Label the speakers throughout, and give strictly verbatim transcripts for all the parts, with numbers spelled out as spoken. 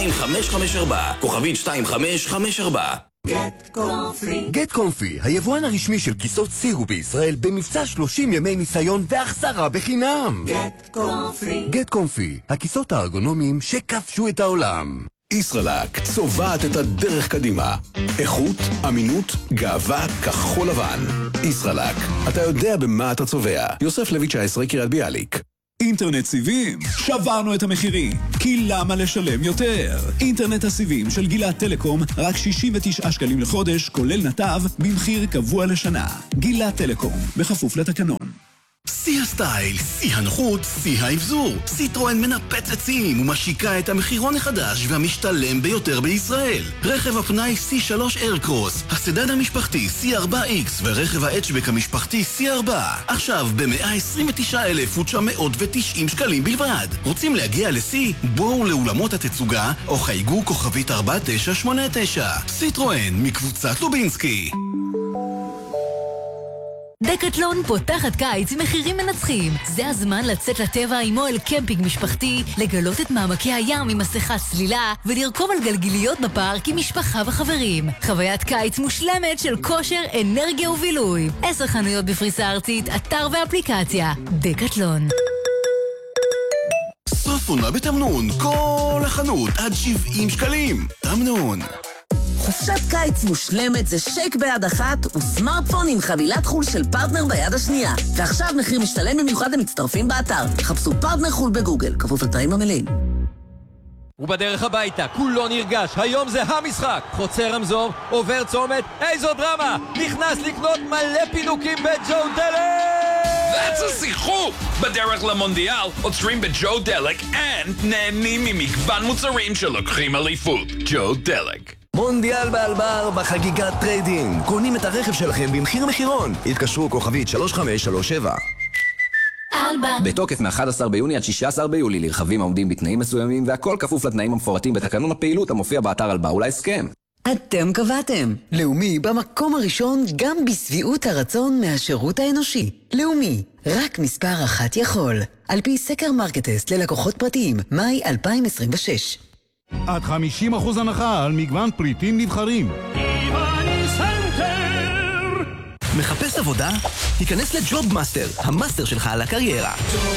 Speaker 1: שתיים חמש חמש ארבע, כוכבית שתיים חמש חמש ארבע.
Speaker 2: גט קונפי.
Speaker 3: גט קונפי, היבואן הרשמי של כיסאות סירו בישראל, במבצע שלושים ימי ניסיון והחזרה בחינם.
Speaker 2: גט קונפי.
Speaker 3: גט קונפי, הכיסאות הארגונומיים שכבשו את העולם.
Speaker 4: ישראלק צובעת את הדרך קדימה. איכות, אמינות, גאווה, כחול לבן. ישראלק, אתה יודע במה אתה צובע. יוסף לוי תשע עשרה, קריית ביאליק.
Speaker 5: אינטרנט סיבים, שברנו את המחירים, כי למה לשלם יותר? אינטרנט הסיבים של גילת טלקום, רק שישים ותשעה שקלים לחודש, כולל נתב, במחיר קבוע לשנה. גילת טלקום, בכפוף לתקנון.
Speaker 6: שיא הסטייל, שיא הנוחות, שיא האבזור. סיטרואן מנפצת שיאים ומשיקה את המחירון החדש והמשתלם ביותר בישראל. רכב הפנאי סי שלוש איירקרוס, הסדן המשפחתי סי ארבע איקס ורכב ההאצ'בק המשפחתי סי ארבע. עכשיו ב-מאה עשרים ותשעה אלף ותשע מאות ותשעים שקלים בלבד. רוצים להגיע לסי? בואו לאולמות התצוגה או חייגו כוכבית ארבע תשע שמונה תשע. סיטרואן מקבוצת לובינסקי.
Speaker 7: דקטלון פותחת קיץ עם מחירים מנצחים. זה הזמן לצאת לטבע עם אוהל קמפינג משפחתי, לגלות את מעמקי הים עם מסכה צלילה ולרכוב על גלגיליות בפארק עם משפחה וחברים. חוויית קיץ מושלמת של כושר, אנרגיה ובילוי. עשר חנויות בפריסה ארצית, אתר ואפליקציה. דקטלון.
Speaker 6: סוף עונה בתמנון, כל החנות עד שבעים שקלים. תמנון.
Speaker 8: חופשת קיץ מושלמת זה שייק ביד אחת וסמארטפון עם חבילת חול של פרטנר ביד השנייה. ועכשיו מחיר משתלם במיוחד למצטרפים באתר. חפשו פרטנר חול בגוגל, כפוף לתנאים המלאים.
Speaker 9: ובדרך הביתה, כולו נרגש, היום זה המשחק. חוצה רמזור, עובר צומת, איזו דרמה! נכנס לקנות מלא פינוקים בג'ו דלק!
Speaker 10: That's a שיחוק! בדרך למונדיאל, עוצרים בג'ו דלק and נהנים ממגוון מוצרים שלוקחים אליפות. ג'ו דלק.
Speaker 11: מונדיאל באלבר בחגיגת טריידינג. קונים את הרכב שלכם במחיר מחירון. התקשרו כוכבית שלוש חמש שלוש שבע.
Speaker 12: בתוקף מ-אחד עשר ביוני עד שישה עשר ביולי לרכבים העומדים בתנאים מסוימים, והכל כפוף לתנאים המפורטים בתקנון הפעילות המופיע באתר אלבר ולהסכם.
Speaker 8: אתם קבעתם. לאומי במקום הראשון גם בסביעות הרצון מהשירות האנושי. לאומי, רק מספר אחת יכול. על פי סקר מרקטסט ללקוחות פרטיים, מאי אלפיים עשרים ושש.
Speaker 13: עד חמישים אחוז הנחה על מגוון פריטים נבחרים.
Speaker 11: מחפש עבודה? תיכנס לג'וב מאסטר, המאסטר שלך על הקריירה.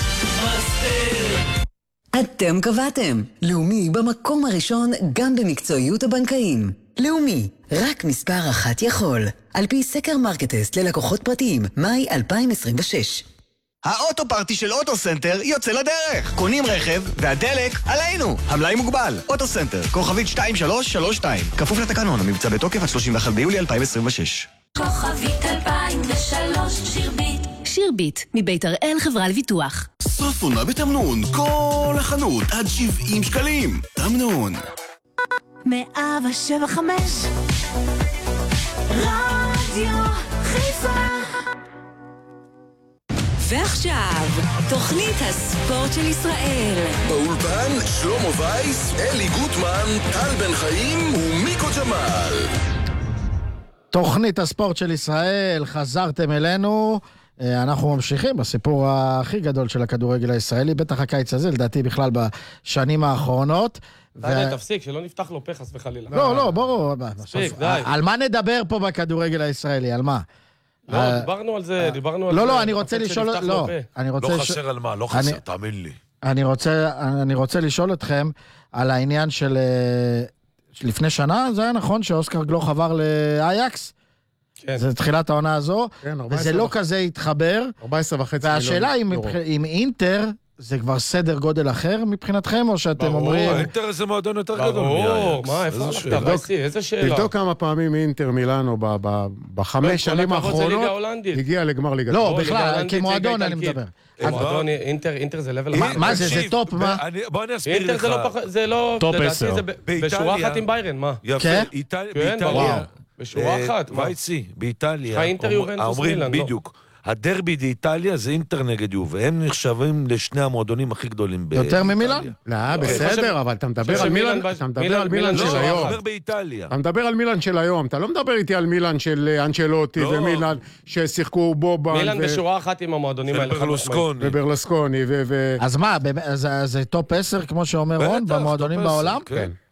Speaker 8: אתם קבעתם. לאומי במקום הראשון גם במקצועיות הבנקאים. לאומי, רק מספר אחת יכול. על פי סקר מרקטסט ללקוחות פרטיים, מאי אלפיים עשרים ושש.
Speaker 14: האוטו פארטי של אוטו סנטר יוצא לדרך. קונים רכב והדלק עלינו. המלאי מוגבל. אוטו סנטר, כוכבית שתיים שלוש שלוש שתיים. כפוף לתקנון, המבצע בתוקף עד שלושים ואחד ביולי אלפיים עשרים ושש.
Speaker 7: כוכבית אלפיים ושלוש, שירבית. שירבית, מבית הראל חברה לביטוח.
Speaker 6: סוף עונה בתמנון, כל החנות עד שבעים שקלים. תמנון.
Speaker 7: מאה שבע חמש רדיו חיפה. ועכשיו, תוכנית הספורט של ישראל.
Speaker 4: באולפן שלמה וייס, אלי גוטמן, טל בן חיים ומיקו ג'מאל.
Speaker 15: תוכנית הספורט של ישראל, חזרתם אלינו. אנחנו ממשיכים בסיפור הכי גדול של הכדורגל הישראלי, בטח הקיץ הזה, לדעתי בכלל בשנים האחרונות.
Speaker 16: די, תפסיק, שלא נפתח לו פחס וחלילה.
Speaker 15: לא, לא, ברור.
Speaker 16: תפסיק, די.
Speaker 15: על מה נדבר פה בכדורגל הישראלי? על מה?
Speaker 16: לא, דיברנו על זה, דיברנו על זה.
Speaker 15: לא, לא, אני רוצה לשאול... לא,
Speaker 17: לא חסר על מה, לא חסר, תאמין לי.
Speaker 15: אני רוצה לשאול אתכם על העניין של... לפני שנה, זה היה נכון שאוסקר גלוך עבר לאייקס? כן. זה תחילת העונה הזו, כן, וזה לא כזה התחבר.
Speaker 18: ארבע עשרה וחצי
Speaker 15: והשאלה אם, אם אינטר זה כבר סדר גודל אחר מבחינתכם, או שאתם
Speaker 17: ברור,
Speaker 15: אומרים...
Speaker 17: ברור, אינטר זה מועדון יותר גדול.
Speaker 16: ברור, מה, איפה הלכת? איזה שאלה?
Speaker 18: תבדוק כמה פעמים אינטר מילאנו בחמש שנים האחרונות, הגיע לגמר ליגה.
Speaker 15: לא, בכלל, כמועדון אני מדבר.
Speaker 16: מועדון, אינטר זה לבל...
Speaker 15: מה זה, זה טופ, מה?
Speaker 17: בוא אני אסביר לך.
Speaker 16: אינטר זה לא...
Speaker 18: טופ עשר.
Speaker 16: בשורה אחת עם ביירן, מה?
Speaker 17: יפה, באיטליה.
Speaker 16: בשורה אחת, מה?
Speaker 17: וייצי, באיטליה.
Speaker 16: האינטר יובנטוס מילאן, לא?
Speaker 17: בדיוק. הדרבי באיטליה זה אינטר נגד יובה. הם נחשבים לשני המועדונים הכי גדולים באיטליה.
Speaker 15: יותר ממילאן?
Speaker 18: לא, בסדר, אבל אתה מדבר על מילאן, אתה מדבר על מילאן של היום.
Speaker 17: אתה מדבר באיטליה.
Speaker 18: אתה מדבר על מילאן של היום. אתה לא מדבר איתי על מילאן של אנצ'לוטי ומילאן ששיחקו בובן.
Speaker 16: מילאן בשורה אחת עם המועדונים האלה.
Speaker 18: וברלוסקוני.
Speaker 15: אז מה, זה טופ עשר כמו שאומר רון במועדונים בעולם?
Speaker 18: כן.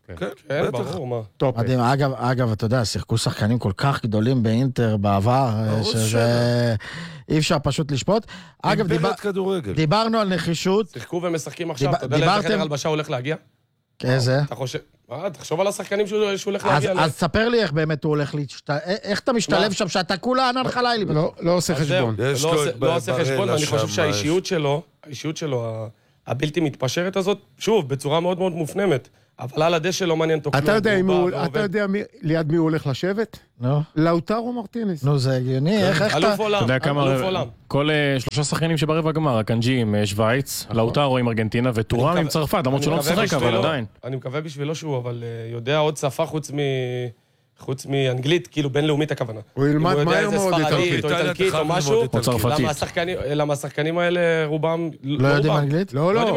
Speaker 16: כן, ברור, מה.
Speaker 15: מדהים, אגב, אגב, אתה יודע, שיחקו שחקנים כל כך גדולים באינטר בעבר, שזה אי אפשר פשוט לשפוט. אגב, דיברנו על נחישות.
Speaker 16: שיחקו ומשחקים עכשיו, אתה יודע לאיזה חדר הלבשה הולך להגיע?
Speaker 15: איזה?
Speaker 16: אתה חושב... תחשוב על השחקנים שהוא הולך להגיע.
Speaker 15: אז תספר לי איך באמת הוא הולך להשתלב, איך אתה משתלב שם, שאתה כולה ענן חלילי.
Speaker 18: לא עושה חשבון.
Speaker 16: לא עושה חשבון, ואני חושב שהאישיות שלו, האישיות שלו, הבלתי מתפשרת הזאת, שוב, בצורה מאוד מאוד מופנמת. אבל על הדשא לא מעניין אותו כלום.
Speaker 18: אתה יודע ליד מי הוא הולך לשבת?
Speaker 15: נו.
Speaker 18: לאוטרו מרטינס.
Speaker 15: נו, זה הגיוני. איך אתה...
Speaker 16: אלוף עולם.
Speaker 19: אתה יודע כמה... כל שלושה שחקנים שברבע גמר, הקנג'י עם שוויץ, לאוטרו עם ארגנטינה, וטורם עם צרפת, למרות שלא משחק, אבל עדיין.
Speaker 16: אני מקווה בשבילו שהוא, אבל יודע עוד שפה חוץ מ... חוץ מאנגלית, כאילו בינלאומית הכוונה.
Speaker 18: הוא ילמד מהר מאוד
Speaker 16: איטלקית. או איטלקית או משהו.
Speaker 19: או צרפתית.
Speaker 16: למה השחקנים האלה רובם...
Speaker 15: לא יודעים אנגלית?
Speaker 18: לא, לא.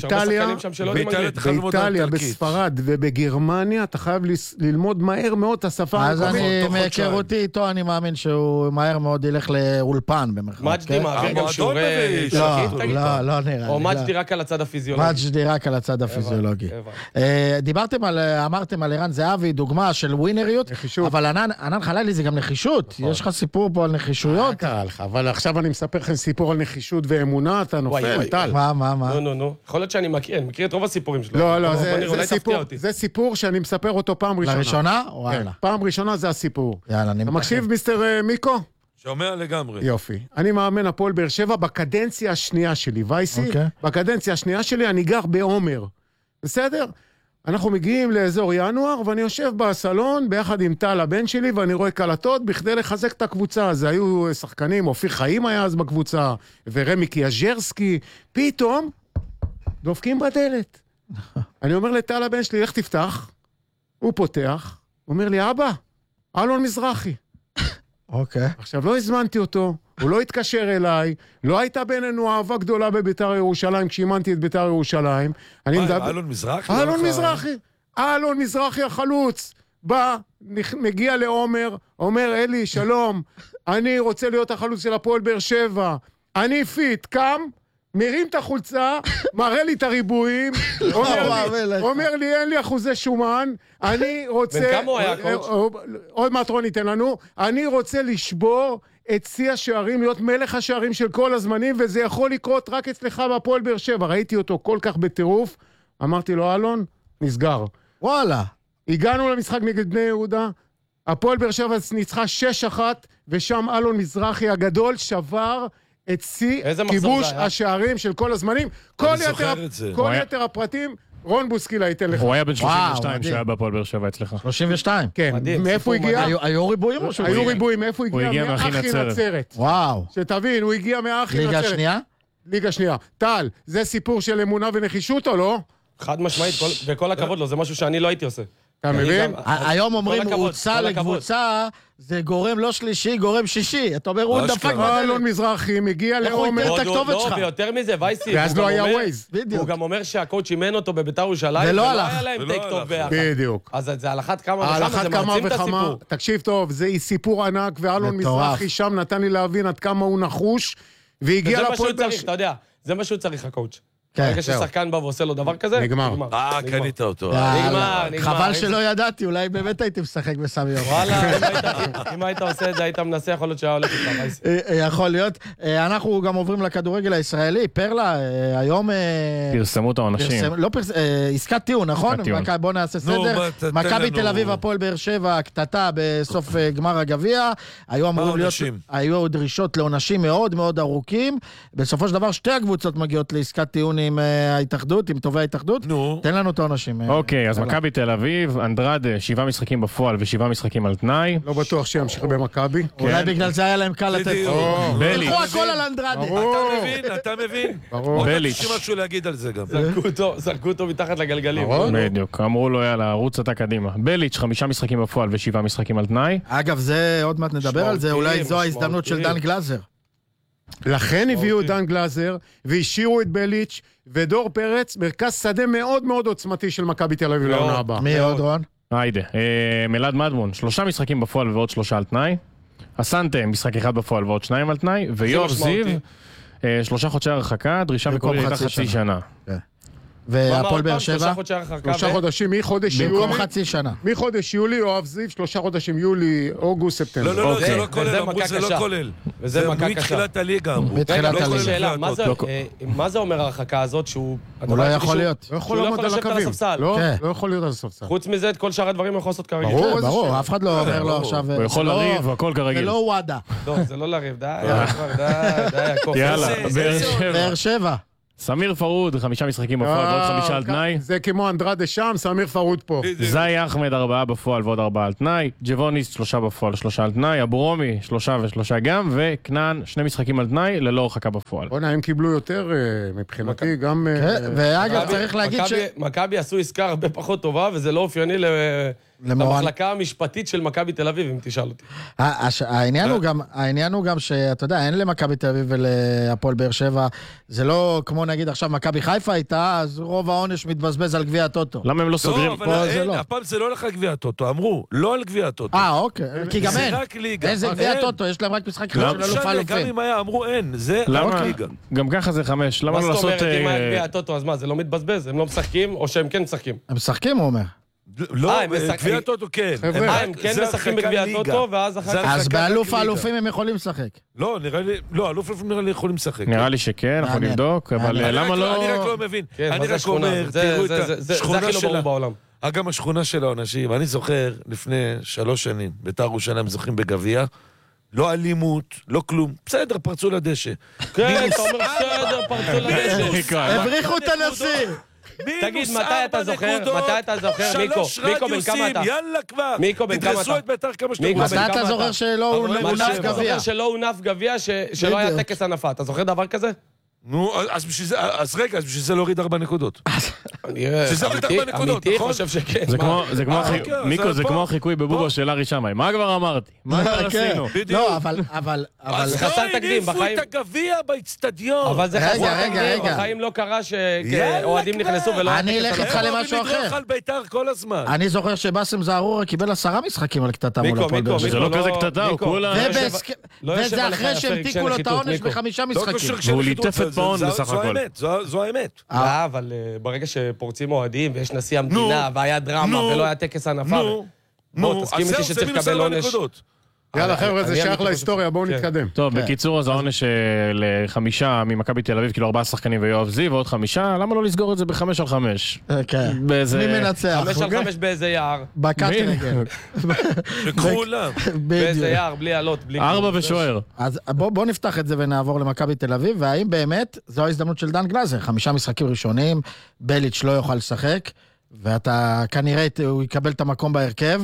Speaker 18: באיטליה, בספרד ובגרמניה, אתה חייב ללמוד מהר מאוד את השפה.
Speaker 15: אז אני, מהיכרותי איתו, אני מאמין שהוא מהר מאוד ילך לאולפן במרכאות.
Speaker 16: מג'די מעביר גם שיעורי...
Speaker 15: לא, לא נראה.
Speaker 16: או מג'די רק על הצד הפיזיולוגי.
Speaker 15: מג'די רק על הצד הפיזיולוגי. דיברתם על, אמרתם על ערן זהבי, דוגמה של ווינריות. נחישות. אבל ענן, ענן חלילי זה גם נחישות. נכון. יש לך סיפור פה על נחישויות?
Speaker 18: קרה לך, אבל עכשיו אני מספר לכם סיפור על נחישות ואמונה, אתה נופל, טל.
Speaker 15: מה, מה, מה?
Speaker 16: נו, נו, נו. יכול להיות שאני מכיר, אני מכיר את רוב הסיפורים שלו.
Speaker 18: לא, לא, זה, זה, סיפור, זה סיפור שאני מספר אותו פעם ראשונה.
Speaker 15: לראשונה?
Speaker 18: כן,
Speaker 15: וואלה.
Speaker 18: פעם ראשונה זה הסיפור.
Speaker 15: יאללה, אני
Speaker 18: אתה מקשיב, מיסטר מיקו?
Speaker 17: שומע לגמרי.
Speaker 18: יופי. אני מאמן הפועל באר שבע בקדנציה השנייה שלי, וייסי.
Speaker 15: אוקיי.
Speaker 18: בקדנציה השנייה שלי אני גר בעומר. בסדר? אנחנו מגיעים לאזור ינואר, ואני יושב בסלון ביחד עם טל הבן שלי, ואני רואה קלטות בכדי לחזק את הקבוצה. אז היו שחקנים, אופיר חיים היה אז בקבוצה, ורמי קיאז'רסקי. פתאום דופקים בדלת. אני אומר לטל הבן שלי, איך תפתח? הוא פותח, הוא אומר לי, אבא, אלון מזרחי.
Speaker 15: אוקיי.
Speaker 18: עכשיו, לא הזמנתי אותו, הוא לא התקשר אליי, לא הייתה בינינו אהבה גדולה בביתר ירושלים, כשאימנתי את ביתר ירושלים.
Speaker 17: מה, אלון מזרחי?
Speaker 18: אלון מזרחי. אלון מזרחי החלוץ. בא, מגיע לעומר, אומר, אלי, שלום, אני רוצה להיות החלוץ של הפועל באר שבע. אני פיט, קם, מרים את החולצה, מראה לי את הריבועים, אומר לי, אין לי אחוזי שומן, אני רוצה...
Speaker 16: בן כמה הוא היה, קואוץ'?
Speaker 18: עוד מעט רון ייתן לנו, אני רוצה לשבור את שיא השערים, להיות מלך השערים של כל הזמנים, וזה יכול לקרות רק אצלך בהפועל באר שבע. ראיתי אותו כל כך בטירוף, אמרתי לו, אלון, נסגר.
Speaker 15: וואלה.
Speaker 18: הגענו למשחק נגד בני יהודה, הפועל באר שבע ניצחה שש אחת, ושם אלון מזרחי הגדול שבר את שיא כיבוש השערים של כל הזמנים. כל יתר הפרטים, רון בוסקילה ייתן לך.
Speaker 19: הוא היה בן שלושים ושתיים שהיה בהפועל באר שבע אצלך.
Speaker 15: שלושים ושתיים?
Speaker 18: כן. מאיפה הוא הגיע?
Speaker 15: היו ריבועים או שהוא
Speaker 18: היו ריבועים, מאיפה הוא הגיע? מאחי נצרת.
Speaker 15: וואו.
Speaker 18: שתבין, הוא הגיע מאחי נצרת.
Speaker 15: ליגה שנייה?
Speaker 18: ליגה שנייה. טל, זה סיפור של אמונה ונחישות או לא?
Speaker 16: חד משמעית, וכל הכבוד לו, זה משהו שאני לא הייתי עושה.
Speaker 18: אתה מבין?
Speaker 15: היום אומרים, הוא הוצא לקבוצה, זה גורם לא שלישי, גורם שישי. אתה אומר, הוא דפק בדלת.
Speaker 18: אלון מזרחי מגיע לעומר.
Speaker 15: איך הוא ייתן את הכתובת שלך?
Speaker 16: לא, ויותר מזה, וייסי.
Speaker 18: ואז לא היה ווייז.
Speaker 16: הוא גם אומר שהקואוצ' אימן אותו בביתר ירושלים,
Speaker 15: ולא הלך.
Speaker 16: היה להם טייק טוב ביחד.
Speaker 18: בדיוק.
Speaker 16: אז זה על אחת כמה וכמה, זה מעצים את הסיפור.
Speaker 18: תקשיב טוב, זה סיפור ענק, ואלון מזרחי שם נתן לי להבין עד כמה הוא נחוש, והגיע לפועל באר שבע.
Speaker 16: אתה יודע, זה מה שהוא צריך, הקואוצ'. ברגע ששחקן בא ועושה לו דבר כזה,
Speaker 18: נגמר.
Speaker 17: אה, קנית אותו.
Speaker 16: נגמר, נגמר.
Speaker 15: חבל שלא ידעתי, אולי באמת הייתי משחק בסמי יום.
Speaker 16: וואלה, אם היית עושה את זה, היית מנסה, יכול להיות שהיה הולך איתך.
Speaker 15: יכול להיות. אנחנו גם עוברים לכדורגל הישראלי. פרלה, היום...
Speaker 19: פרסמו את העונשים.
Speaker 15: לא פרסמו, עסקת טיעון, נכון? בוא נעשה סדר. מכבי תל אביב, הפועל באר שבע, קטטה בסוף גמר הגביע. היו דרישות לעונשים מאוד מאוד ארוכים. בסופו של דבר, שתי הקבוצות מגיעות לעסקת טיעון עם ההתאחדות, עם טובי ההתאחדות.
Speaker 17: נו.
Speaker 15: תן לנו את העונשים.
Speaker 19: אוקיי, אז מכבי תל אביב, אנדרדה, שבעה משחקים בפועל ושבעה משחקים על תנאי.
Speaker 18: לא בטוח שימשיך במכבי.
Speaker 15: אולי בגלל זה היה להם קל לתת.
Speaker 19: בליץ'.
Speaker 15: תלכו הכל על אנדרדה.
Speaker 17: אתה מבין, אתה מבין.
Speaker 19: בליץ'.
Speaker 17: יש משהו להגיד על זה גם.
Speaker 16: זרקו אותו מתחת לגלגלים.
Speaker 19: בדיוק, אמרו לו, יאללה, רוץ אתה קדימה. בליץ', חמישה משחקים בפועל ושבעה משחקים על תנאי.
Speaker 15: אגב, זה, עוד מעט נדבר על זה, אולי זו ההזדמנות של דן גלאזר.
Speaker 18: לכן הביאו את דן גלאזר, והשאירו את בליץ' ודור פרץ, מרכז שדה מאוד מאוד עוצמתי של מכבי תל אביב לעונה הבאה.
Speaker 15: מי עוד רון?
Speaker 19: היידה, מלעד מדמון, שלושה משחקים בפועל ועוד שלושה על תנאי. אסנטה, משחק אחד בפועל ועוד שניים על תנאי. ויואב זיו, שלושה חודשי הרחקה, דרישה מקורית הייתה חצי שנה.
Speaker 15: והפועל באר שבע?
Speaker 16: שלושה חודשי הרחקה.
Speaker 18: שלושה חודשים, מחודש יולי.
Speaker 15: במקום חצי שנה.
Speaker 18: מחודש יולי, יואב זיו, שלושה חודשים, יולי, אוגוסט, ספטמבר.
Speaker 17: לא, לא, לא, זה לא כולל, אמרו זה לא כולל.
Speaker 16: וזה מכה קשה.
Speaker 17: מתחילת הליגה, אמרו.
Speaker 15: מתחילת הליגה.
Speaker 16: שאלה, מה זה אומר ההרחקה הזאת שהוא...
Speaker 15: הוא לא יכול להיות.
Speaker 18: לא יכול לעמוד על הקווים. לא יכול להיות על הספסל.
Speaker 16: חוץ מזה, את כל שאר הדברים הוא יכול לעשות כרגע.
Speaker 15: ברור, ברור, אף אחד לא אומר לו עכשיו...
Speaker 19: הוא יכול לריב, הכל כרגיל.
Speaker 15: זה לא וואדה.
Speaker 16: לא, זה לא לריב, די, די, די,
Speaker 19: יאללה,
Speaker 15: באר שבע.
Speaker 19: סמיר פרוד, חמישה משחקים בפועל ועוד חמישה על תנאי.
Speaker 18: זה כמו אנדרדה שם, סמיר פרוד פה.
Speaker 19: זאי אחמד, ארבעה בפועל ועוד ארבעה על תנאי. ג'בוניס, שלושה בפועל, שלושה על תנאי. אבורומי, שלושה ושלושה גם. וכנען, שני משחקים על תנאי, ללא הרחקה בפועל.
Speaker 18: בוא'נה, הם קיבלו יותר מבחינתי, גם...
Speaker 15: ואגב, צריך להגיד ש...
Speaker 16: מכבי עשו עסקה הרבה פחות טובה, וזה לא אופייני למחלקה המשפטית של מכבי תל אביב, אם תשאל אותי.
Speaker 15: העניין הוא גם שאתה יודע, אין למכבי תל אביב ולהפועל באר שבע, זה לא כמו נגיד עכשיו מכבי חיפה הייתה, אז רוב העונש מתבזבז על גביע הטוטו.
Speaker 19: למה הם לא סוגרים?
Speaker 17: לא, אבל הפעם זה לא הולך על גביע הטוטו, אמרו, לא על גביע הטוטו.
Speaker 15: אה, אוקיי, כי גם אין.
Speaker 17: זה רק ליגה.
Speaker 15: איזה גביע הטוטו, יש להם רק משחק אחד של אלוף האלופים.
Speaker 17: גם אם היה, אמרו אין, זה רק ליגה.
Speaker 19: גם ככה זה חמש, למה לא לעשות...
Speaker 16: מה זאת אומרת, אם היה גביע הטוטו, אז מה, זה לא מתבזבז? הם לא משחקים, או שהם כן משחקים?
Speaker 15: הם משחקים, הוא אומר.
Speaker 17: לא, גביע הטוטו כן.
Speaker 16: הם כן משחקים בגביע הטוטו, ואז אחר כך...
Speaker 15: אז באלוף האלופים הם יכולים לשחק.
Speaker 17: לא, נראה לי... לא, אלוף האלופים נראה לי יכולים לשחק.
Speaker 19: נראה לי שכן, אנחנו נבדוק, אבל למה לא...
Speaker 17: אני רק לא מבין. אני רק אומר, תראו את השכונה שלה.
Speaker 16: בעולם.
Speaker 17: אגם השכונה של האנשים, אני זוכר לפני שלוש שנים, בית"ר ירושלים זוכים בגביע, לא אלימות, לא כלום, בסדר, פרצו לדשא.
Speaker 16: כן, אתה אומר בסדר, פרצו לדשא.
Speaker 15: הבריחו את הנשיא.
Speaker 16: תגיד, מתי אתה זוכר, מתי אתה זוכר, מיקו, מיקו בן כמה אתה?
Speaker 17: יאללה כבר,
Speaker 16: מיקו בן כמה אתה?
Speaker 17: תדרסו את בית"ר כמה שאתם
Speaker 15: רוצים. מתי אתה זוכר שלא הונף גביע?
Speaker 16: מתי אתה זוכר שלא הונף גביע, שלא היה טקס הנפה? אתה זוכר דבר כזה?
Speaker 17: נו, אז רגע, אז בשביל זה להוריד ארבע נקודות. שזה הוריד ארבע נקודות,
Speaker 16: אמיתי,
Speaker 17: נכון?
Speaker 16: חושב שכן.
Speaker 19: זה כמו, מיקו, זה כמו החיקוי בבובו של ארי שמאי. מה כבר אמרתי? מה כבר עשינו?
Speaker 15: לא, אבל, אבל, אבל...
Speaker 16: אז חסר תקדים, בחיים...
Speaker 17: לא הניפו את הגביע באצטדיון.
Speaker 16: אבל זה חסר תקדים, בחיים לא קרה שאוהדים נכנסו ולא...
Speaker 15: אני אלך איתך למשהו אחר.
Speaker 17: על בית"ר כל הזמן.
Speaker 15: אני זוכר שבאסם זערורה קיבל עשרה משחקים על קטטה מול הפועל באר שבע.
Speaker 19: זה לא כזה קטטה, הוא כולה...
Speaker 15: וזה אחרי שהמתיקו לו את העונש בחמישה משחקים.
Speaker 19: והוא ליטף את פעון בסך הכל.
Speaker 17: זו האמת.
Speaker 16: לא, אבל ברגע שפורצים אוהדים ויש נשיא המדינה והיה דרמה ולא היה טקס הנפה, בוא, תסכים איתי שצריך לקבל עונש.
Speaker 18: יאללה חבר'ה, זה שייך להיסטוריה, בואו נתקדם.
Speaker 19: טוב, בקיצור, אז העונש לחמישה ממכבי תל אביב, כאילו ארבעה ששחקנים ויואב זיו, ועוד חמישה, למה לא לסגור את זה בחמש על חמש?
Speaker 15: כן. מי מנצח?
Speaker 16: חמש על חמש באיזה יער.
Speaker 15: בקאטי רגל.
Speaker 17: כולם.
Speaker 16: באיזה יער, בלי עלות, בלי...
Speaker 19: ארבע ושוער.
Speaker 15: אז בואו נפתח את זה ונעבור למכבי תל אביב, והאם באמת זו ההזדמנות של דן גלאזר? חמישה משחקים ראשונים, בליץ' לא יוכל לשחק, ואתה כנראה הוא יקבל את המקום בהרכב.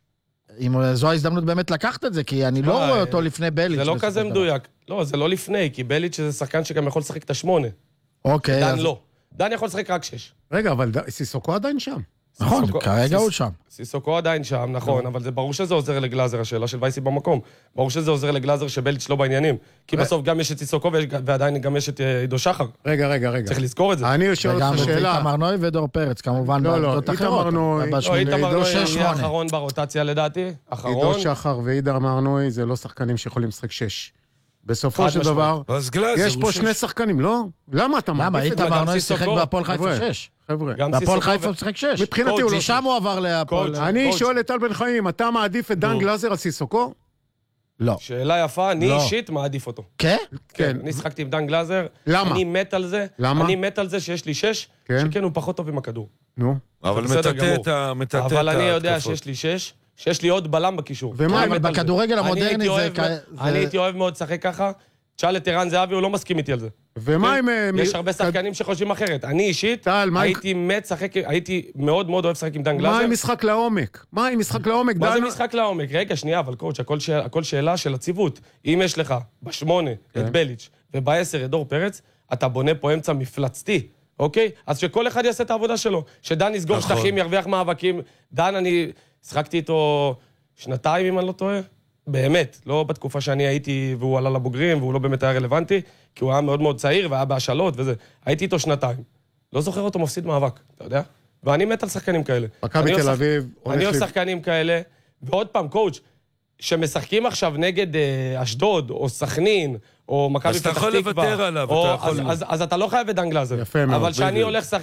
Speaker 15: אם זו ההזדמנות באמת לקחת את זה, כי אני לא רואה אותו לפני בליץ'.
Speaker 16: זה לא כזה מדויק. לא, זה לא לפני, כי בליץ' זה שחקן שגם יכול לשחק את השמונה.
Speaker 15: אוקיי.
Speaker 16: דן לא. דן יכול לשחק רק שש.
Speaker 18: רגע, אבל סיסוקו עדיין שם.
Speaker 15: נכון, כרגע הוא שם.
Speaker 16: סיסוקו עדיין שם, נכון, אבל זה ברור שזה עוזר לגלאזר, השאלה של וייסי במקום. ברור שזה עוזר לגלאזר שבליץ' לא בעניינים. כי בסוף גם יש את סיסוקו ועדיין גם יש את עידו שחר.
Speaker 18: רגע, רגע, רגע.
Speaker 16: צריך לזכור את זה.
Speaker 18: אני שואל אותך שאלה.
Speaker 15: וגם איתמר נוי ודור פרץ, כמובן, בעדות אחרות.
Speaker 16: לא, איתמר נוי יהיה האחרון ברוטציה לדעתי.
Speaker 18: עידו שחר ואיתמר נוי זה לא שחקנים שיכולים לשחק שש. בסופו של דבר, יש פה שני שחקנים, לא? למה אתה מעדיף את זה?
Speaker 15: למה איתמר נוי שיחק בהפועל חיפה שש?
Speaker 18: חבר'ה.
Speaker 15: בהפועל חיפה הוא שיחק שש.
Speaker 18: מבחינתי הוא לא...
Speaker 15: שם הוא עבר להפועל.
Speaker 18: אני שואל את טל בן חיים, אתה מעדיף את דן גלאזר על סיסוקו?
Speaker 15: לא.
Speaker 16: שאלה יפה, אני אישית מעדיף אותו.
Speaker 15: כן?
Speaker 16: כן. אני שחקתי עם דן גלאזר.
Speaker 18: למה?
Speaker 16: אני מת על זה.
Speaker 18: למה?
Speaker 16: אני מת על זה שיש לי שש, שכן הוא פחות טוב עם הכדור.
Speaker 18: נו.
Speaker 17: אבל מטאטא את ההתקפות.
Speaker 16: אבל אני יודע שיש לי שש, שיש לי עוד בלם בקישור.
Speaker 15: אבל בכדורגל המודרני זה...
Speaker 16: אני הייתי אוהב מאוד לשחק ככה. תשאל את ערן זהבי, הוא לא מסכים איתי על זה.
Speaker 18: ומה עם...
Speaker 16: יש הרבה שחקנים שחושבים אחרת. אני אישית, הייתי מת שחק, הייתי מאוד מאוד אוהב לשחק עם דן גלאזר.
Speaker 18: מה עם משחק לעומק? מה עם משחק לעומק?
Speaker 16: מה זה משחק לעומק? רגע, שנייה, אבל קורץ', הכל שאלה של הציבות. אם יש לך בשמונה את בליץ' ובעשר את דור פרץ, אתה בונה פה אמצע מפלצתי, אוקיי? אז שכל אחד יעשה את העבודה שלו. שדן יסגור שטחים, ירוויח מאבקים. דן, אני שחקתי איתו שנתיים, אם אני לא טועה. באמת, לא בתקופה שאני הייתי והוא עלה לבוגרים והוא לא באמת היה רלוונטי, כי הוא היה מאוד מאוד צעיר והיה בהשאלות וזה. הייתי איתו שנתיים. לא זוכר אותו מפסיד מאבק, אתה יודע? ואני מת על שחקנים כאלה.
Speaker 18: מכבי תל אביב.
Speaker 16: אני אוהב שחקנים כאלה, ועוד פעם, קואוץ', שמשחקים עכשיו נגד אשדוד או סכנין, או מכבי פתח תקווה.
Speaker 17: אז אתה יכול לוותר עליו.
Speaker 16: אז אתה לא חייב את דן גלאזר.
Speaker 18: יפה מאוד.
Speaker 16: אבל שאני הולך לשחק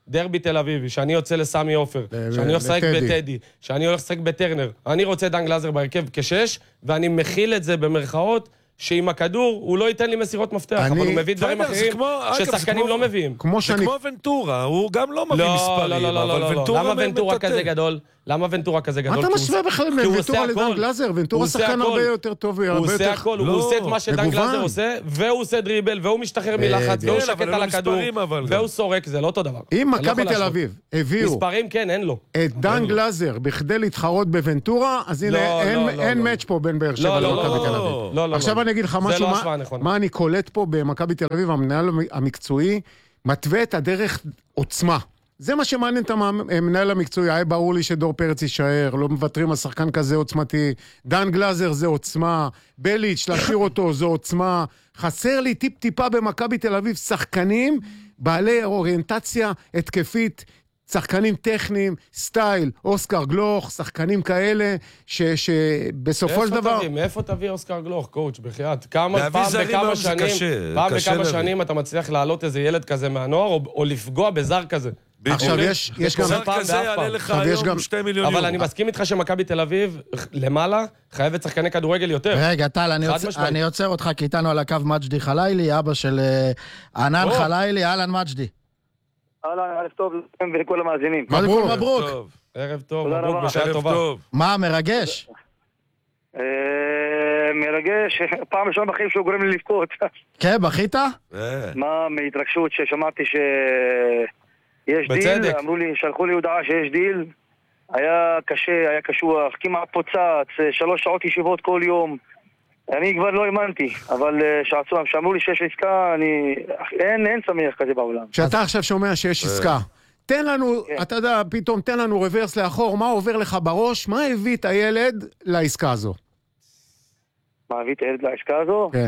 Speaker 16: דרבי תל אביבי, שאני יוצא לסמי עופר, שאני הולך לשחק בטדי, שאני הולך לשחק בטרנר, אני רוצה דן גלאזר בהרכב כשש, ואני מכיל את זה במרכאות, שעם הכדור הוא לא ייתן לי מסירות מפתח, אבל הוא מביא דברים אחרים ששחקנים לא מביאים.
Speaker 17: זה כמו ונטורה, הוא גם לא מביא מספרים, אבל ונטורה
Speaker 16: למה ונטורה כזה גדול? למה ונטורה כזה גדול?
Speaker 18: מה אתה משווה בכלל ונטורה לדן גלאזר? ונטורה שחקן הרבה יותר טוב.
Speaker 16: הוא עושה הכל, הוא עושה את מה שדן גלאזר עושה, והוא עושה דריבל, והוא משתחרר מלחץ, והוא שקט על הכדור, והוא סורק, זה לא אותו דבר.
Speaker 18: אם מכבי תל אביב הביאו
Speaker 16: מספרים כן, אין לו.
Speaker 18: את דן גלאזר בכדי להתחרות בוונטורה, אז הנה אין מאץ' פה בין באר שבע למכבי תל אביב. עכשיו אני אגיד לך משהו, מה אני קולט פה במכבי תל אביב, המנהל המקצועי מתווה את הדרך עוצמה. זה מה שמעניין את המנהל המקצועי. היה ברור לי שדור פרץ יישאר, לא מוותרים על שחקן כזה עוצמתי. דן גלאזר זה עוצמה, בליץ' להשאיר אותו זה עוצמה. חסר לי טיפ טיפה במכבי תל אביב שחקנים בעלי אוריינטציה התקפית, שחקנים טכניים, סטייל, אוסקר גלוך, שחקנים כאלה, שבסופו של דבר...
Speaker 16: מאיפה תביא אוסקר גלוך, קואוץ', בחייאת? כמה פעם בכמה שנים, פעם בכמה שנים אתה מצליח להעלות איזה ילד כזה מהנוער, או לפגוע בזר כזה?
Speaker 18: עכשיו יש, יש גם...
Speaker 17: זר כזה יעלה לך היום שתי מיליון יורו.
Speaker 16: אבל אני מסכים איתך שמכבי תל אביב, למעלה, חייבת שחקני כדורגל יותר.
Speaker 15: רגע, טל, אני עוצר אותך, כי איתנו על הקו מג'די חלילי, אבא של ענן חלילי, אהלן מג'די.
Speaker 20: אהלן, ערב טוב ולכל המאזינים.
Speaker 15: מברוק, מברוק.
Speaker 16: ערב טוב, מברוק, בשעה טובה.
Speaker 15: מה, מרגש?
Speaker 20: מרגש, פעם ראשונה בחיים שהוא גורם לי לבכות.
Speaker 15: כן, בכית?
Speaker 20: מה, מהתרגשות ששמעתי שיש דיל, אמרו לי, שלחו לי הודעה שיש דיל, היה קשה, היה קשוח, כמעט פוצץ, שלוש שעות ישיבות כל יום. אני כבר לא האמנתי, אבל שאמרו לי שיש עסקה, אני... אין, אין שמח כזה בעולם.
Speaker 18: כשאתה עכשיו שומע שיש עסקה, תן לנו, אתה יודע, פתאום תן לנו רוורס לאחור, מה עובר לך בראש, מה הביא את הילד לעסקה הזו?
Speaker 20: מה הביא את הילד לעסקה הזו?
Speaker 18: כן.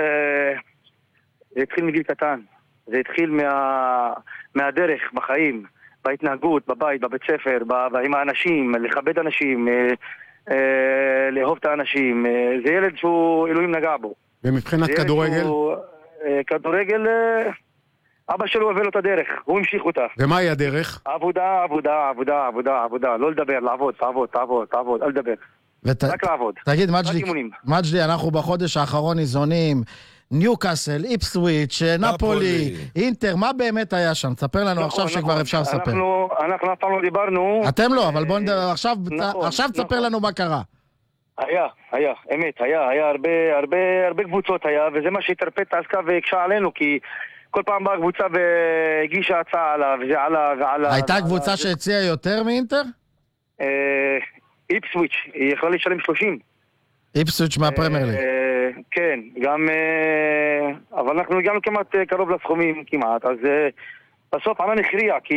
Speaker 20: זה התחיל מגיל קטן, זה התחיל מהדרך בחיים, בהתנהגות, בבית, בבית ספר, עם האנשים, לכבד אנשים, לאהוב את האנשים. זה ילד שהוא אלוהים נגע בו.
Speaker 18: ומבחינת כדורגל?
Speaker 20: כדורגל, אבא שלו הביא לו את הדרך, הוא המשיך אותה.
Speaker 18: ומהי הדרך?
Speaker 20: עבודה, עבודה, עבודה, עבודה, עבודה, לא לדבר, לעבוד, לעבוד, לעבוד, לעבוד, אל לדבר. רק לעבוד.
Speaker 15: תגיד, מג'די, אנחנו בחודש האחרון ניזונים, ניוקאסל, איפסוויץ', נפולי, אינטר, מה באמת היה שם? תספר לנו עכשיו שכבר אפשר לספר.
Speaker 20: אנחנו אף פעם לא דיברנו.
Speaker 15: אתם לא, אבל בואו נדבר, עכשיו תספר לנו מה קרה.
Speaker 20: היה, היה, אמת, היה, היה הרבה, הרבה, הרבה קבוצות היה, וזה מה שהתרפא את העסקה והקשה עלינו, כי כל פעם באה קבוצה והגישה הצעה עלה, וזה עלה ועלה.
Speaker 15: הייתה קבוצה שהציעה יותר מאינטר?
Speaker 20: איפסוויץ', היא יכלה לשלם שלושים.
Speaker 15: איפסוויץ' מהפרמייר ליג.
Speaker 20: כן, גם... אבל אנחנו הגענו כמעט קרוב לסכומים, כמעט, אז בסוף ענן הכריע, כי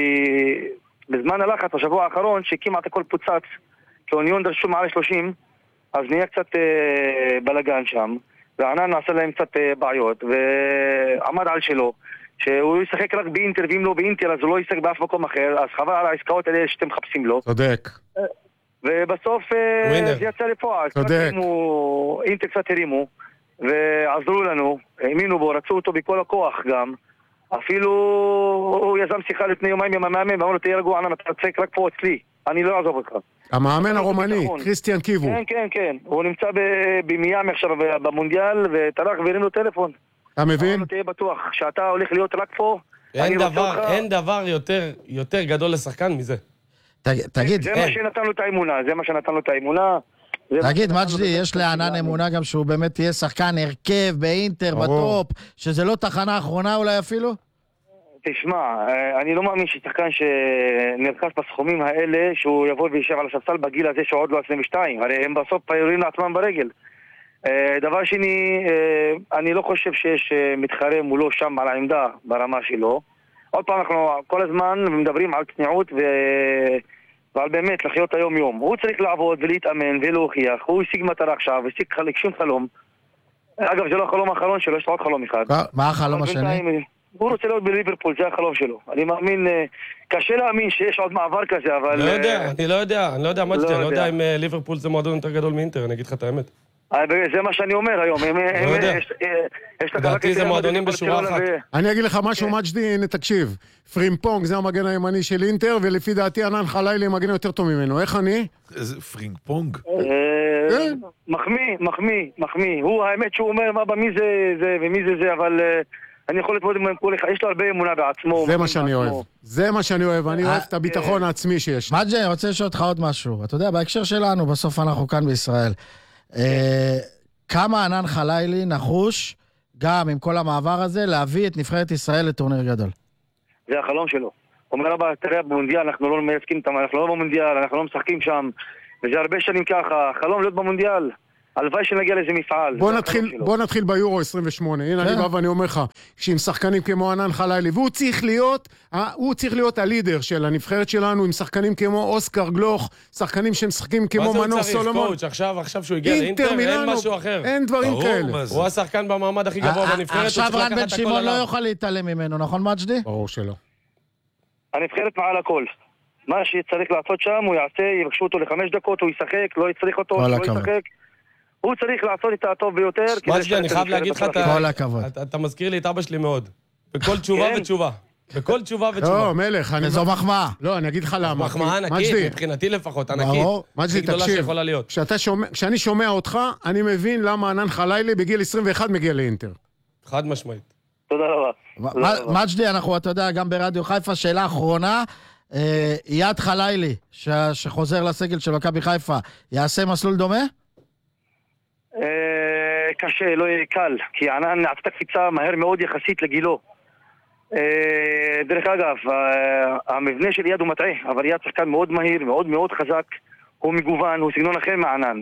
Speaker 20: בזמן הלחץ, בשבוע האחרון, שכמעט הכל פוצץ, כאוניון דרשו מעל שלושים, אז נהיה קצת בלגן שם, וענן נעשה להם קצת בעיות, ועמד על שלו, שהוא ישחק רק באינטר, ואם לא באינטר, אז הוא לא ישחק באף מקום אחר, אז חבל על העסקאות האלה שאתם מחפשים לו.
Speaker 18: צודק.
Speaker 20: ובסוף זה יצא לפועל.
Speaker 18: צודק.
Speaker 20: אינטר קצת הרימו, ועזרו לנו, האמינו בו, רצו אותו בכל הכוח גם. אפילו הוא יזם שיחה לפני יומיים עם המאמן, ואמרו לו, תהיה רגוע, ענן, אתה תצחק רק פה אצלי, אני לא אעזוב אותך.
Speaker 18: המאמן הרומני, קריסטיאן קיבו.
Speaker 20: כן, כן, כן. הוא נמצא במיאמי עכשיו במונדיאל, וטרח והרים לו טלפון.
Speaker 18: אתה מבין?
Speaker 20: תהיה בטוח שאתה הולך להיות רק פה.
Speaker 16: אין דבר, אין דבר יותר, יותר גדול לשחקן מזה.
Speaker 15: תגיד,
Speaker 20: זה מה שנתן לו את האמונה, זה מה שנתן לו את האמונה.
Speaker 15: תגיד, מג'די, יש לענן אמונה גם שהוא באמת תהיה שחקן הרכב באינטר, בטופ, שזה לא תחנה אחרונה אולי אפילו?
Speaker 20: תשמע, אני לא מאמין ששחקן שנרכש בסכומים האלה, שהוא יבוא וישב על הספסל בגיל הזה שהוא עוד לא עשרים ושתיים, הרי הם בסוף יורים לעצמם ברגל. דבר שני, אני לא חושב שיש מתחרה מולו שם על העמדה ברמה שלו. עוד פעם אנחנו כל הזמן מדברים על צניעות ו... ועל באמת לחיות היום יום. הוא צריך לעבוד ולהתאמן ולהוכיח. הוא השיג מטרה עכשיו, השיג חלקשים חלום. אגב, זה לא החלום האחרון שלו, יש לו עוד חלום אחד.
Speaker 15: מה החלום השני?
Speaker 20: הוא רוצה להיות בליברפול, זה החלום שלו. אני מאמין, קשה להאמין שיש עוד מעבר כזה, אבל...
Speaker 16: לא יודע, אני לא יודע, אני לא יודע, מג'די, אני לא יודע אם ליברפול זה מועדון יותר גדול מאינטר, אני אגיד לך את האמת.
Speaker 20: זה מה שאני אומר היום.
Speaker 16: לא יודע. לדעתי זה מועדונים בשורה אחת.
Speaker 18: אני אגיד לך משהו, מג'די, הנה תקשיב. פרימפונג זה המגן הימני של אינטר, ולפי דעתי ענן חלילי מגן יותר טוב ממנו. איך אני?
Speaker 17: איזה פרינגפונג?
Speaker 20: מחמיא, מחמיא, מחמיא. הוא, האמת שהוא אומר מה במי זה ומי זה זה, אבל אני יכול להתמודד עם כל אחד. יש לו הרבה אמונה בעצמו.
Speaker 18: זה מה שאני אוהב. זה מה שאני אוהב. אני אוהב את הביטחון העצמי שיש.
Speaker 15: מג'די, אני רוצה לשאול אותך עוד משהו. אתה יודע, בהקשר שלנו, בסוף אנחנו כאן בישראל. כמה ענן חלילי נחוש, גם עם כל המעבר הזה, להביא את נבחרת ישראל לטורניר גדול?
Speaker 20: זה החלום שלו. הוא אומר, רבה, תראה, במונדיאל אנחנו לא מייצגים, אנחנו לא במונדיאל, אנחנו לא משחקים שם, וזה הרבה שנים ככה, חלום להיות במונדיאל. הלוואי שנגיע לאיזה מפעל.
Speaker 18: בוא נתחיל, בוא נתחיל ביורו עשרים ושמונה. הנה אני בא ואני אומר לך, שעם שחקנים כמו ענן חלילי, והוא צריך להיות, הוא צריך להיות הלידר של הנבחרת שלנו, עם שחקנים כמו אוסקר גלוך, שחקנים שמשחקים כמו מנור סולומון.
Speaker 16: מה זה הוא צריך, קואוץ'? עכשיו שהוא הגיע לאינטר, אין משהו אחר.
Speaker 18: אין דברים כאלה.
Speaker 16: הוא השחקן במעמד הכי גבוה בנבחרת.
Speaker 15: עכשיו רן בן שמעון לא יוכל להתעלם ממנו, נכון מג'די?
Speaker 18: ברור שלא.
Speaker 20: הנבחרת מעל הכל. מה שצריך לעשות שם, הוא יעשה, יבקשו אותו לחמש דקות, הוא ישחק, לא יצריך אותו, לא ישחק. הוא צריך לעשות את הטוב ביותר.
Speaker 16: מג'די, אני חייב להגיד לך, אתה מזכיר לי את אבא שלי מאוד. בכל תשובה ותשובה. בכל תשובה ותשובה.
Speaker 18: לא, מלך.
Speaker 15: וזו מחמאה.
Speaker 18: לא, אני אגיד לך למה.
Speaker 16: מחמאה ענקית, מבחינתי לפחות, ענקית.
Speaker 18: מג'די, תקשיב. כשאני שומע אותך, אני מבין למה ענן חלילי בגיל עשרים ואחת מגיע לאינטר.
Speaker 16: חד משמעית.
Speaker 20: תודה רבה.
Speaker 15: מג'די, אנחנו, אתה יודע, גם ברדיו חיפה, שאלה אחרונה, יד חלילי, שחוזר לסגל של מכבי חיפה, יעשה מסלול דומה?
Speaker 20: קשה, לא יהיה קל, כי ענן עשתה קפיצה מהר מאוד יחסית לגילו. דרך אגב, המבנה של יד הוא מטעה, אבל יד שחקן מאוד מהיר, מאוד מאוד חזק, הוא מגוון, הוא סגנון אחר מענן.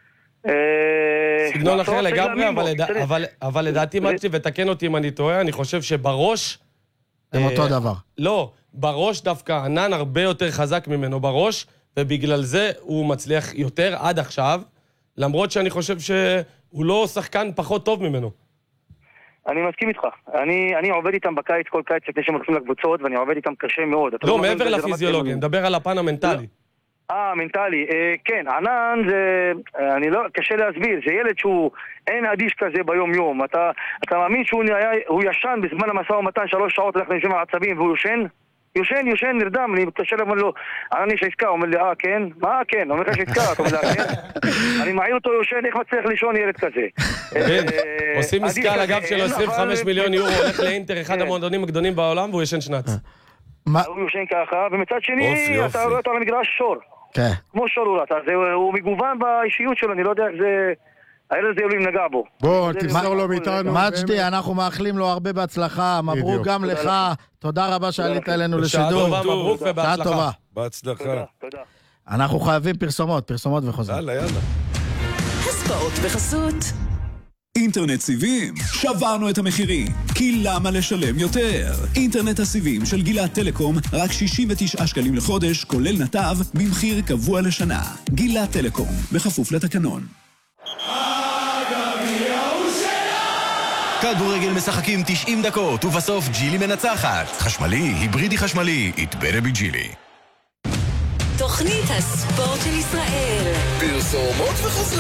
Speaker 16: סגנון אחר לגמרי, אבל לדעתי מג'די, ותקן אותי אם אני טועה, אני חושב שבראש...
Speaker 15: הם אותו דבר.
Speaker 16: לא, בראש דווקא ענן הרבה יותר חזק ממנו בראש, ובגלל זה הוא מצליח יותר עד עכשיו, למרות שאני חושב שהוא לא שחקן פחות טוב ממנו.
Speaker 20: אני מסכים איתך. אני, אני עובד איתם בקיץ, כל קיץ לפני שהם הולכים לקבוצות, ואני עובד איתם קשה מאוד.
Speaker 16: לא, מעבר לפיזיולוגיה, נדבר על הפן המנטלי.
Speaker 20: אה, מנטלי. אה, כן, ענן זה... אני לא... קשה להסביר. זה ילד שהוא... אין אדיש כזה ביום יום. אתה, אתה מאמין שהוא היה, הוא ישן בזמן המשא ומתן שלוש שעות, אנחנו יושבים על עצבים והוא יושן? יושן, יושן, נרדם, אני מתקשר להם, לא, אני יש עסקה, הוא אומר לי, אה, כן? מה, כן? הוא אומר לך, יש עסקה, אתה אומר לי, כן? אני מעיר אותו יושן, איך מצליח לישון ילד כזה?
Speaker 16: כן, עושים עסקה על הגב שלו עשרים וחמישה מיליון יורו, הולך לאינטר, אחד המועדונים הגדולים בעולם, והוא ישן שנץ.
Speaker 20: הוא יושן ככה, ומצד שני, אתה רואה אותו על המגרש שור. כמו שור הוא רצה, הוא מגוון באישיות שלו, אני לא יודע איך זה... הילד הזה אלוהים נגע בו.
Speaker 18: בוא, תמסור לו מאיתנו.
Speaker 15: מג'די, אנחנו מאחלים לו הרבה בהצלחה. מברוק גם לך. תודה רבה שעלית אלינו לשידור.
Speaker 16: מברוק ובהצלחה.
Speaker 17: בהצלחה.
Speaker 15: אנחנו חייבים פרסומות, פרסומות וחוזר.
Speaker 17: יאללה, יאללה.
Speaker 2: הספעות בחסות.
Speaker 5: אינטרנט סיבים, שברנו את המחירים, כי למה לשלם יותר? אינטרנט הסיבים של גילת טלקום, רק שישים ותשעה שקלים לחודש, כולל נתב, במחיר קבוע לשנה. גילת טלקום, בכפוף לתקנון.
Speaker 11: כדורגל משחקים תשעים דקות, ובסוף ג'ילי מנצחת. חשמלי, היברידי חשמלי, it better be ג'ילי.
Speaker 2: תוכנית הספורט של ישראל.
Speaker 11: פרסומות וחסות.